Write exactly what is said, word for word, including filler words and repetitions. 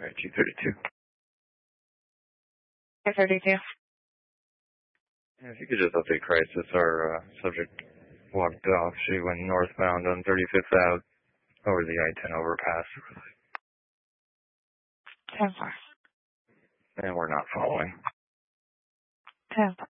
All right, G thirty-two. G thirty-two. Yeah, if you could just update crisis, our uh, subject walked off. She went northbound on thirty-fifth Avenue over the I ten overpass. ten four. And we're not following. ten four.